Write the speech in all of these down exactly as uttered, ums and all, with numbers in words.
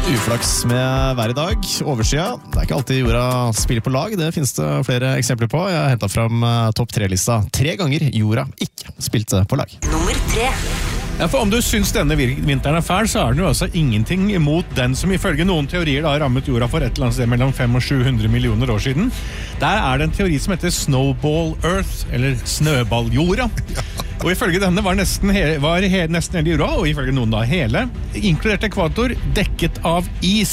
Uflaks med hver i dag, oversida. Det er ikke alltid jorda spiller på lag, det finnes det flere eksempler på. Jeg har hentet fram topp tre-lista. Tre ganger jorda ikke spilte på lag. Nummer tre. Ja, for om du synes denne vinteren er fæl, så er den jo altså ingenting imot den som ifølge noen teorier da har rammet jorda for et eller annet sted mellom fem og sju hundre millioner år siden. Der er det en teori som heter Snowball Earth, eller snøballjorda. Og ifølge denne var nesten, he var he nesten hele jorda, og ifølge noen da hele, inkludert ekvator, dekket av is.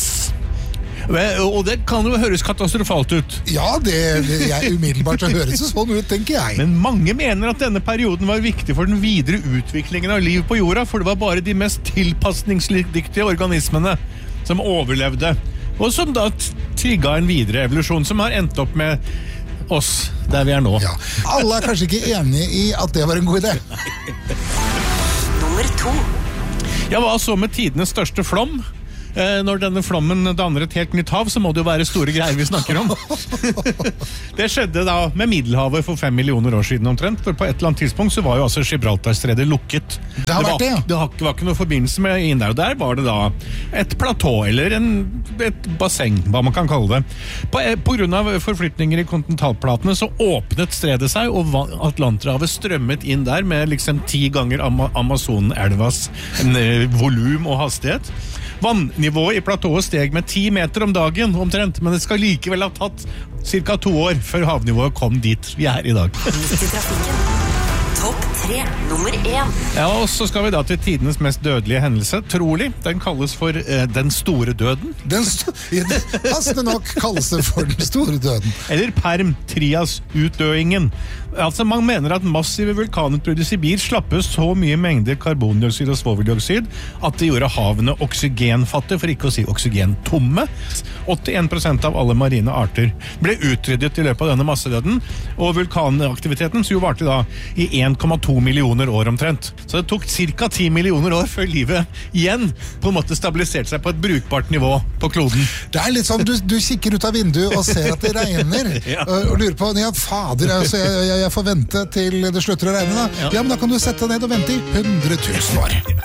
Og det kan jo høres katastrofalt ut. Ja, det, det jeg umiddelbart så høres det sånn ut, tenker jeg. Men mange mener at denne perioden var viktig for den videre utviklingen av liv på jorda, for det var bare de mest tilpasningsdyktige organismene som overlevde, og som da trigget en videre evolusjon som har endt opp med oss der vi er nå. Ja, alle er kanskje ikke enige i at det var en god idé. Nummer to. Ja, hva så med tidenes største flom? Når denne flommen danner et helt nytt hav, så må det jo være store greier vi snakker om. Det skjedde da med Middelhavet for fem millioner år siden omtrent, for på et eller annet tidspunkt så var jo altså Gibraltarstredet lukket. Det har vært det, ja. Det var, det var ikke noe forbindelse med inn der, og der var det da et platå, eller en, et basseng, hva man kan kalle det. På, på grunn av forflytninger i kontinentalplatene så åpnet stredet seg, og Atlanterhavet strømmet inn der med liksom ti ganger Ama Amazonelvas volum og hastighet. Vannnivået i platået steg med ti meter om dagen omtrent, men det skal likevel ha tatt cirka to år før havnivået kom dit vi er i dag. Topp tre, nummer én. Ja, og så skal vi da til tidenes mest dødelige hendelse, trolig. Den kalles for eh, den store døden. Den st Passende nok kalles det for den store døden. Eller Perm-Trias-utdøingen. Altså, man mener at massive vulkanutbrudd i Sibir slappet så mye mengder karbondioksid og svoveldioksid at det gjorde havene oksygenfattige, for ikke å si oksygentomme. åttien prosent av alle marine arter ble utryddet i løpet av denne massedøden, og vulkanaktiviteten så jo varte da i en komma to millioner år omtrent. Så det tok cirka ti millioner år før livet igjen på en måte stabiliserte seg på et brukbart nivå på kloden. Det er litt sånn, du, du kikker ut av vinduet og ser at det regner, ja. og, og lurer på, ja fader, altså, jeg, jeg, jeg får vente til det slutter å regne da. Ja, ja men da kan du sette deg ned og vente i hundre tusen år.